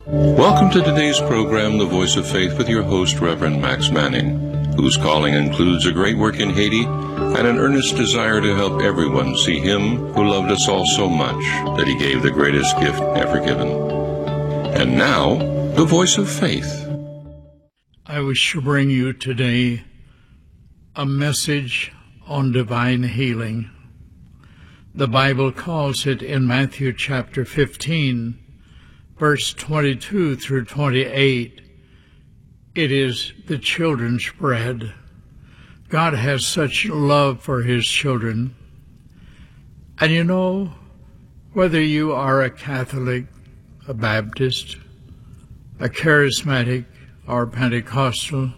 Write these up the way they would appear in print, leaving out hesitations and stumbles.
Welcome to today's program, The Voice of Faith, with your host, Reverend Max Manning, whose calling includes a great work in Haiti and an earnest desire to help everyone see Him who loved us all so much that He gave the greatest gift ever given. And now, The Voice of Faith. I wish to bring you today a message on divine healing. The Bible calls it in Matthew chapter 15, verse 22 through 28, it is the children's bread. God has such love for His children. And you know, whether you are a Catholic, a Baptist, a Charismatic, or Pentecostal,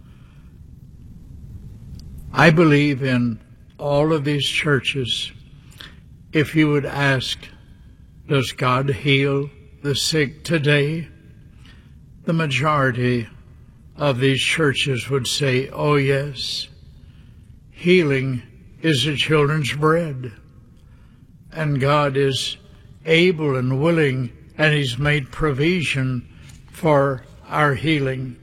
I believe in all of these churches. If you would ask, does God heal the sick today? The majority of these churches would say, oh yes, healing is the children's bread. And God is able and willing, and He's made provision for our healing.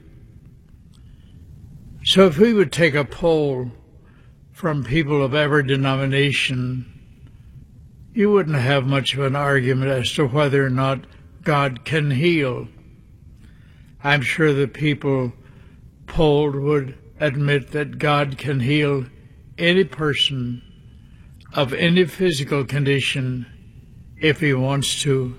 So if we would take a poll from people of every denomination, you wouldn't have much of an argument as to whether or not God can heal. I'm sure the people polled would admit that God can heal any person of any physical condition if He wants to.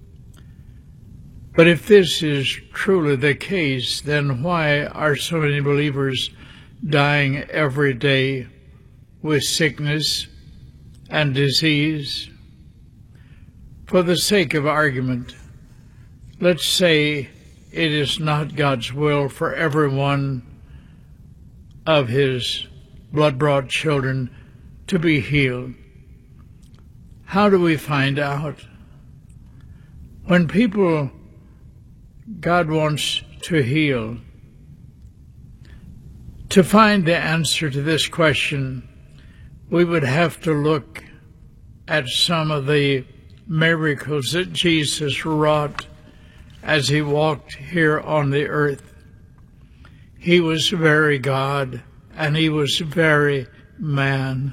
But if this is truly the case, then why are so many believers dying every day with sickness and disease? For the sake of argument, let's say it is not God's will for every one of His blood-brought children to be healed. How do we find out? When people God wants to heal, to find the answer to this question, we would have to look at some of the miracles that Jesus wrought as He walked here on the earth. He was very God and He was very man.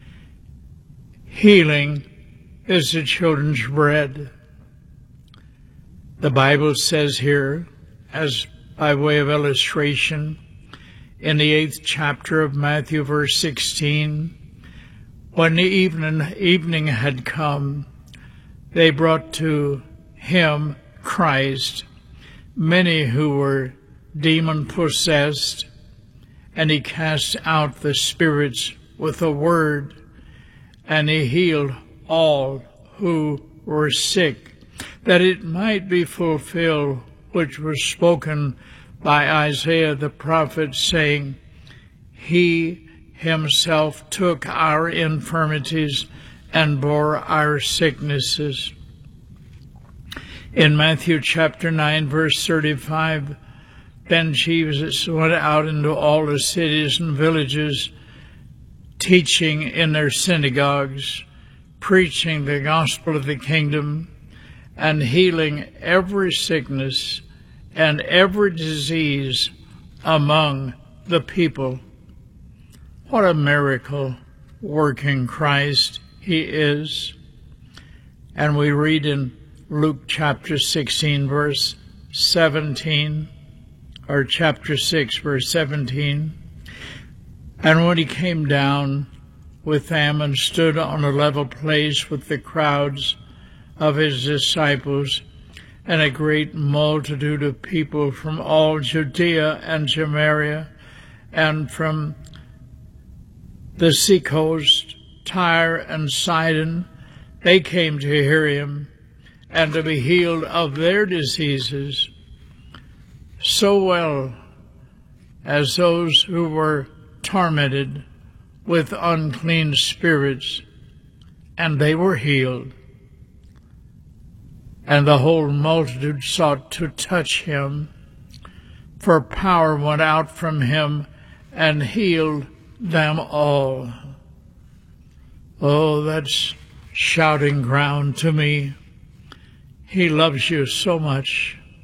Healing is the children's bread. The Bible says here, as by way of illustration, in the 8th chapter of Matthew, verse 16, when the evening had come, they brought to Him, Christ, many who were demon-possessed, and He cast out the spirits with a word, and He healed all who were sick, that it might be fulfilled which was spoken by Isaiah the prophet, saying, He Himself took our infirmities and bore our sicknesses. In Matthew chapter 9, verse 35, then Jesus went out into all the cities and villages, teaching in their synagogues, preaching the gospel of the kingdom, and healing every sickness and every disease among the people. What a miracle working Christ He is. And we read in Luke chapter 16, verse 17, or chapter 6, verse 17, and when He came down with them and stood on a level place with the crowds of His disciples, and a great multitude of people from all Judea and Samaria, and from the seacoast, Tyre and Sidon, they came to hear Him and to be healed of their diseases, so well as those who were tormented with unclean spirits, and they were healed. And the whole multitude sought to touch Him, for power went out from Him and healed them all. Oh, that's shouting ground to me. He loves you so much.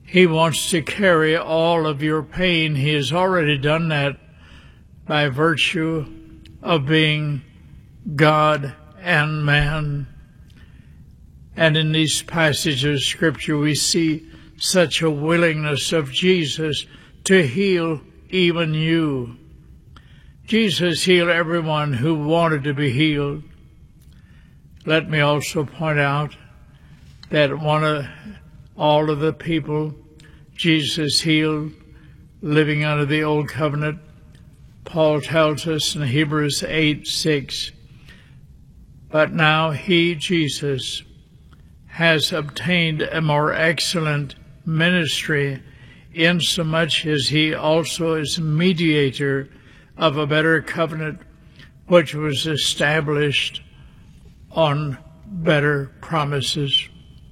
He wants to carry all of your pain. He has already done that by virtue of being God and man. And in these passages of Scripture, we see such a willingness of Jesus to heal even you. Jesus healed everyone who wanted to be healed. Let me also point out that all of the people Jesus healed living under the Old Covenant, Paul tells us in Hebrews 8:6, but now he, Jesus, has obtained a more excellent ministry, insomuch as he also is mediator of a better covenant, which was established on better promises.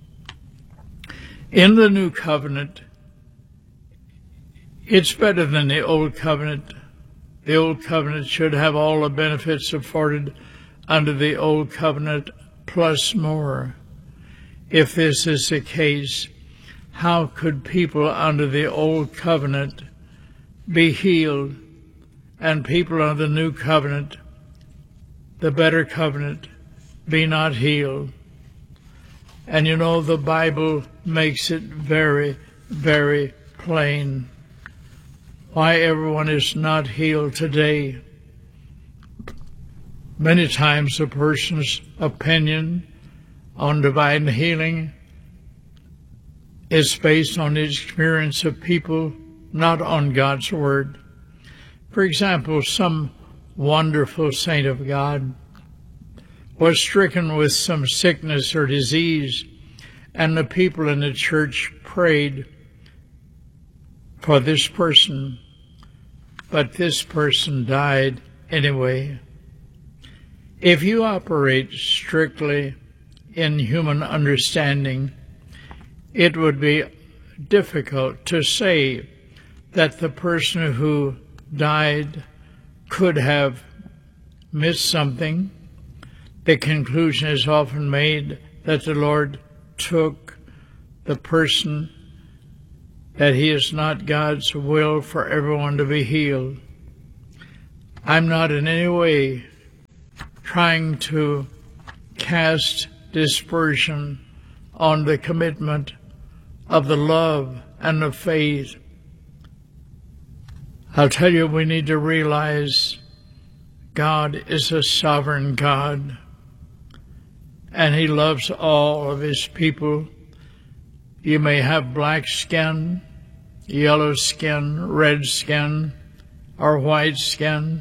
In the new covenant, it's better than the old covenant. The old covenant should have all the benefits afforded under the old covenant plus more. If this is the case, how could people under the old covenant be healed and people under the new covenant, the better covenant, be not healed? And you know, the Bible makes it very, very plain why everyone is not healed today. Many times a person's opinion on divine healing is based on the experience of people, not on God's Word. For example, some wonderful saint of God was stricken with some sickness or disease, and the people in the church prayed for this person, but this person died anyway. If you operate strictly in human understanding, it would be difficult to say that the person who died could have missed something. The conclusion is often made that the Lord took the person, that he is not God's will for everyone to be healed. I'm not in any way trying to cast dispersion on the commitment of the love and the faith. I'll tell you, we need to realize God is a sovereign God, and he loves all of his people. You may have black skin, yellow skin, red skin, or white skin.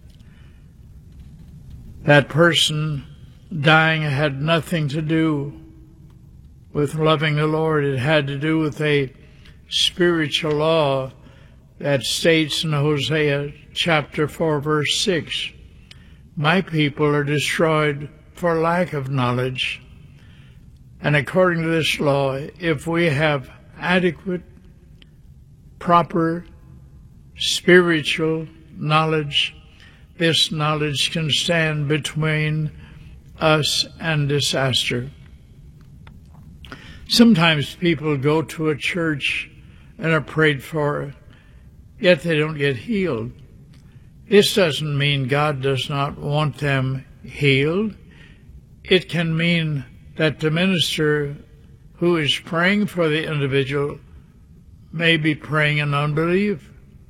That person dying had nothing to do with loving the Lord. It had to do with a spiritual law that states in Hosea chapter 4, verse 6, my people are destroyed for lack of knowledge. And according to this law, if we have adequate, proper spiritual knowledge, this knowledge can stand between us and disaster. Sometimes people go to a church and are prayed for, yet they don't get healed. This doesn't mean God does not want them healed. It can mean that the minister who is praying for the individual may be praying in unbelief.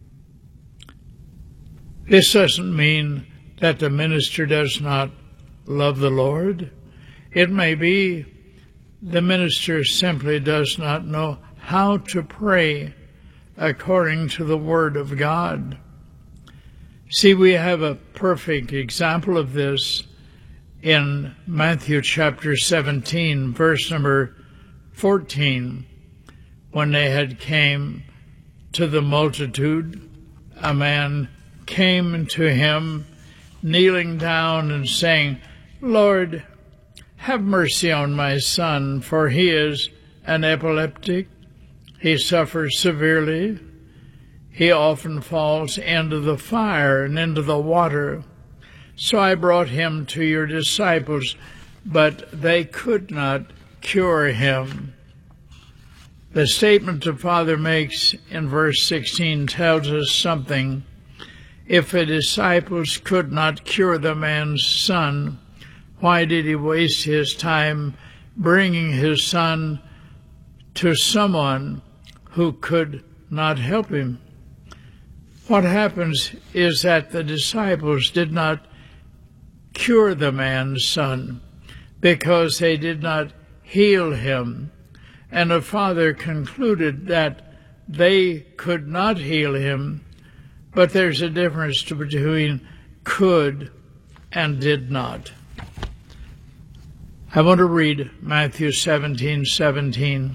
This doesn't mean that the minister does not love the Lord. It may be the minister simply does not know how to pray according to the Word of God. See, we have a perfect example of this in Matthew chapter 17, verse number 14. When they had came to the multitude, a man came to him, kneeling down and saying, Lord, have mercy on my son, for he is an epileptic. He suffers severely. He often falls into the fire and into the water. So I brought him to your disciples, but they could not cure him. The statement the Father makes in verse 16 tells us something. If the disciples could not cure the man's son, why did he waste his time bringing his son to someone who could not help him? What happens is that the disciples did not cure the man's son because they did not heal him. And the Father concluded that they could not heal him, but there's a difference between could and did not. I want to read Matthew 17:17.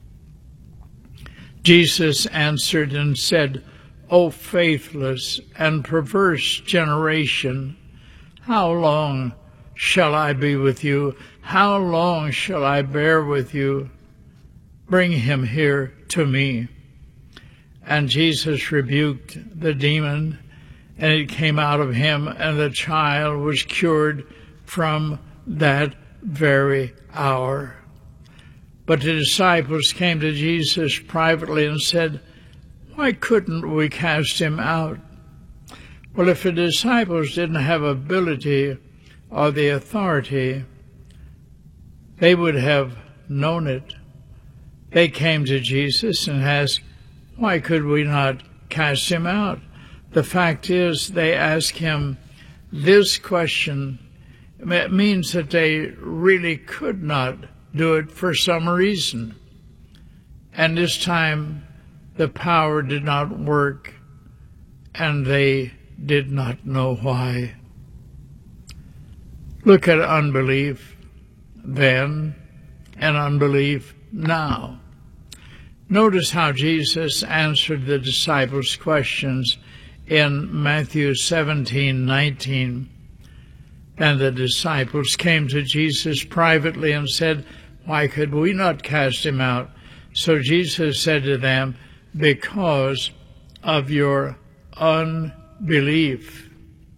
Jesus answered and said, O faithless and perverse generation, how long shall I be with you? How long shall I bear with you? Bring him here to me. And Jesus rebuked the demon, and it came out of him, and the child was cured from that very hour. But the disciples came to Jesus privately and said, why couldn't we cast him out? Well, if the disciples didn't have ability or the authority, they would have known it. They came to Jesus and asked, why could we not cast him out? The fact is, they asked him this question. It means that they really could not do it for some reason. And this time, the power did not work, and they did not know why. Look at unbelief then and unbelief now. Notice how Jesus answered the disciples' questions in Matthew 17:19. And the disciples came to Jesus privately and said, why could we not cast him out? So Jesus said to them, because of your unbelief.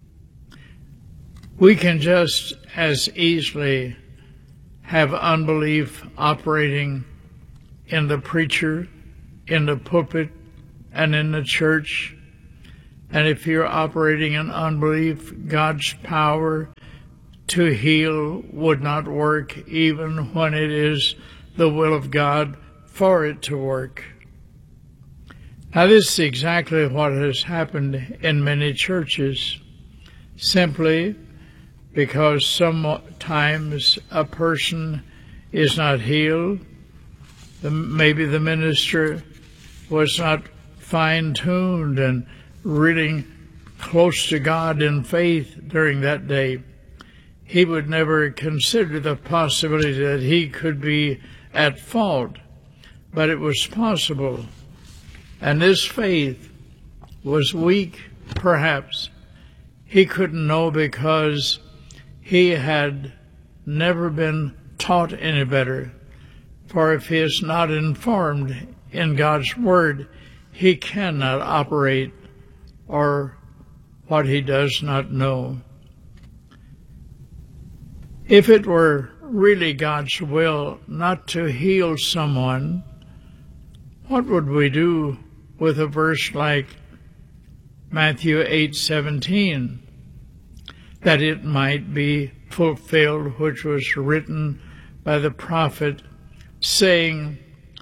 We can just as easily have unbelief operating in the preacher, in the pulpit, and in the church. And if you're operating in unbelief, God's power to heal would not work, even when it is the will of God for it to work. Now, this is exactly what has happened in many churches, simply because sometimes a person is not healed. Maybe the minister was not fine-tuned and really close to God in faith during that day. He would never consider the possibility that he could be at fault, but it was possible. And this faith was weak, perhaps. He couldn't know because he had never been taught any better. For if he is not informed in God's Word, he cannot operate or what he does not know. If it were really God's will not to heal someone, what would we do with a verse like Matthew 8:17, that it might be fulfilled which was written by the prophet, saying,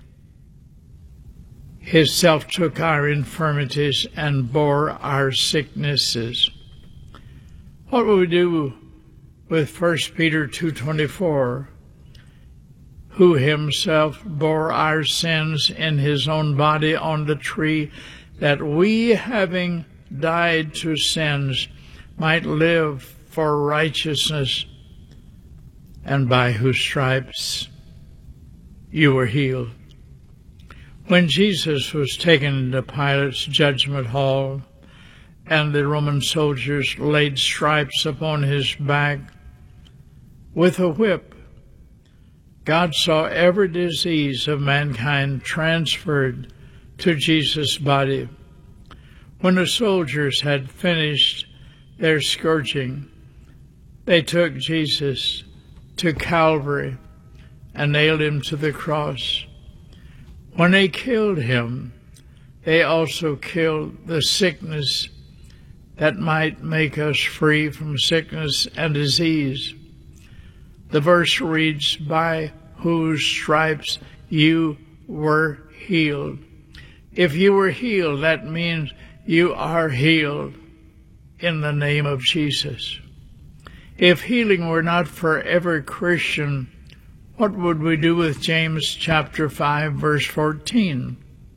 His self took our infirmities and bore our sicknesses. What will we do with 1 Peter 2:24, who himself bore our sins in his own body on the tree, that we, having died to sins, might live for righteousness, and by whose stripes you were healed. When Jesus was taken into Pilate's judgment hall, and the Roman soldiers laid stripes upon his back with a whip, God saw every disease of mankind transferred to Jesus' body. When the soldiers had finished their scourging, they took Jesus to Calvary and nailed him to the cross. When they killed him, they also killed the sickness that might make us free from sickness and disease. The verse reads, by whose stripes you were healed. If you were healed, that means you are healed in the name of Jesus. If healing were not for every Christian, what would we do with James chapter 5, verse 14?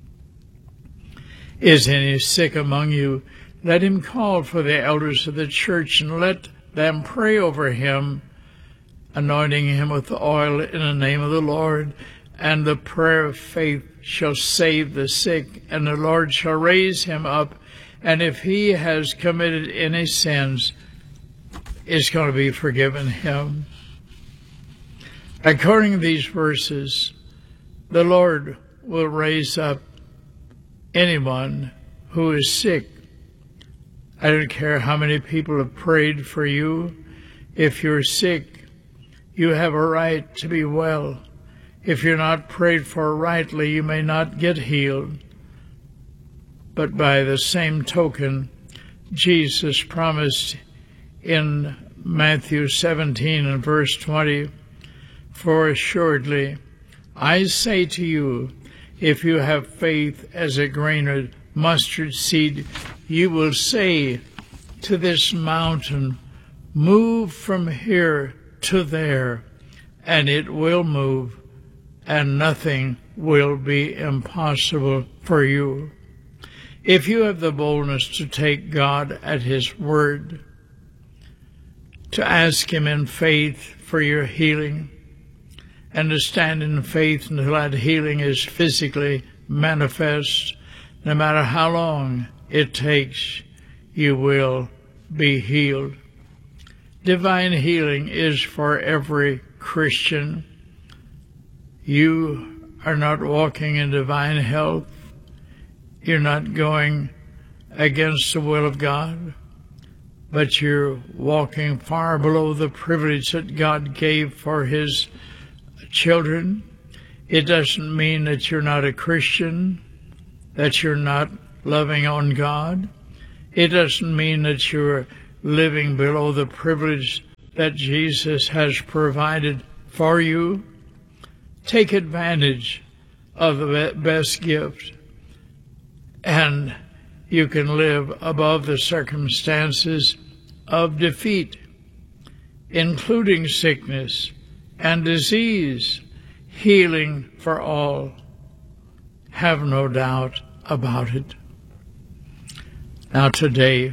Is any sick among you? Let him call for the elders of the church, and let them pray over him, anointing him with oil in the name of the Lord. And the prayer of faith shall save the sick, and the Lord shall raise him up. And if he has committed any sins, it's going to be forgiven him. According to these verses, the Lord will raise up anyone who is sick. I don't care how many people have prayed for you. If you're sick, you have a right to be well. If you're not prayed for rightly, you may not get healed. But by the same token, Jesus promised in Matthew 17 and verse 20, for assuredly, I say to you, if you have faith as a grain of mustard seed, you will say to this mountain, move from here to there, and it will move, and nothing will be impossible for you. If you have the boldness to take God at His word, to ask Him in faith for your healing, and to stand in faith until that healing is physically manifest, no matter how long it takes, you will be healed. Divine healing is for every Christian. You are not walking in divine health. You're not going against the will of God, but you're walking far below the privilege that God gave for His children. It doesn't mean that you're not a Christian, that you're not loving on God. It doesn't mean that you're living below the privilege that Jesus has provided for you. Take advantage of the best gift, and you can live above the circumstances of defeat, including sickness and disease, healing for all. Have no doubt about it. Now today,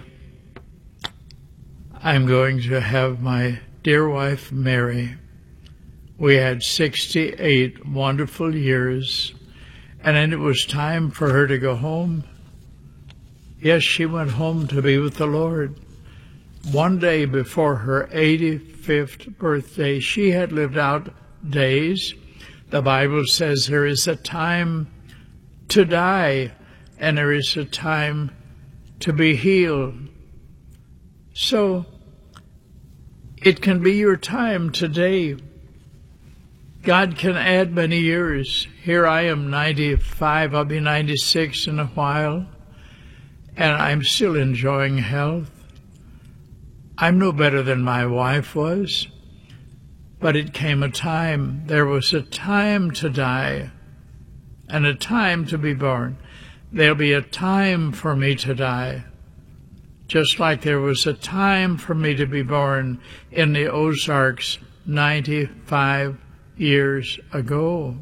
I'm going to have my dear wife, Mary. We had 68 wonderful years, and then it was time for her to go home. Yes, she went home to be with the Lord. One day before her 85th birthday, she had lived out days. The Bible says there is a time to die, and there is a time to be healed. So it can be your time today. God can add many years. Here I am 95, I'll be 96 in a while, and I'm still enjoying health. I'm no better than my wife was, but it came a time. There was a time to die and a time to be born. There'll be a time for me to die, just like there was a time for me to be born in the Ozarks 95 years ago.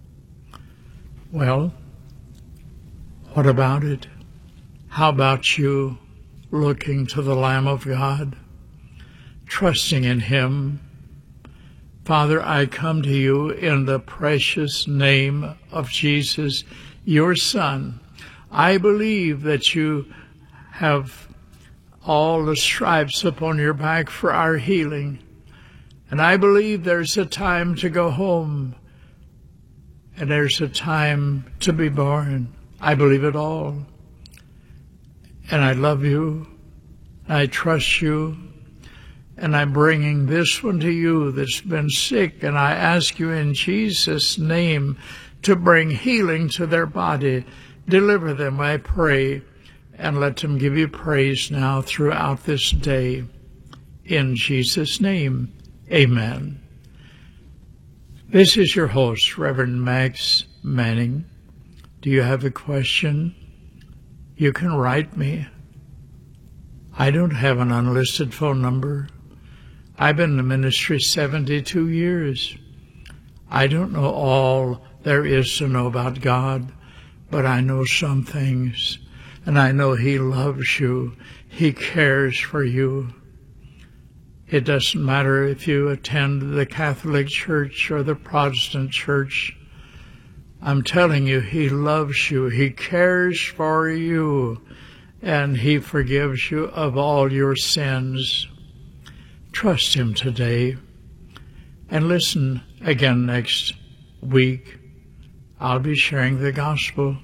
Well, what about it? How about you looking to the Lamb of God, trusting in Him? Father, I come to you in the precious name of Jesus, your Son. I believe that you have all the stripes upon your back for our healing. And I believe there's a time to go home, and there's a time to be born. I believe it all. And I love you. I trust you. And I'm bringing this one to you that's been sick. And I ask you in Jesus' name to bring healing to their body. Deliver them, I pray, and let them give you praise now throughout this day. In Jesus' name, amen. This is your host, Reverend Max Manning. Do you have a question? You can write me. I don't have an unlisted phone number. I've been in the ministry 72 years. I don't know all there is to know about God, but I know some things, and I know He loves you. He cares for you. It doesn't matter if you attend the Catholic Church or the Protestant Church. I'm telling you, He loves you. He cares for you, and He forgives you of all your sins. Trust Him today. And listen again next week. I'll be sharing the gospel.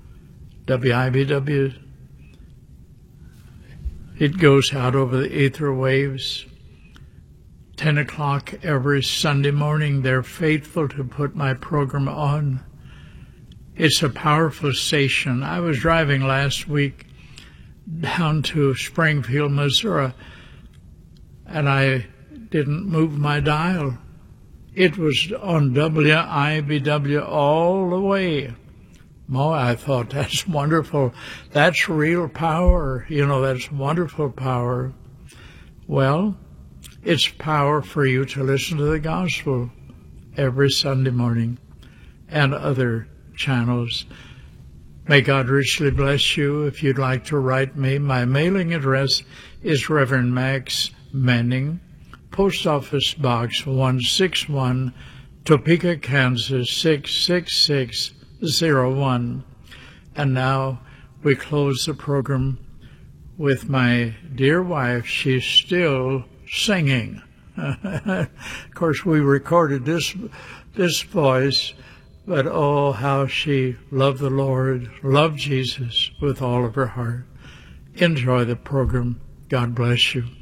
WIBW. It goes out over the ether waves. 10 o'clock every Sunday morning. They're faithful to put my program on. It's a powerful station. I was driving last week down to Springfield, Missouri, and I didn't move my dial. It was on WIBW all the way. Oh, I thought, that's wonderful. That's real power. That's wonderful power. Well, it's power for you to listen to the gospel every Sunday morning and other channels. May God richly bless you. If you'd like to write me, my mailing address is Reverend Max Manning, Post Office Box 161, Topeka, Kansas 66601. And now we close the program with my dear wife. She's still singing. Of course, we recorded this voice, but oh, how she loved the Lord, loved Jesus with all of her heart. Enjoy the program. God bless you.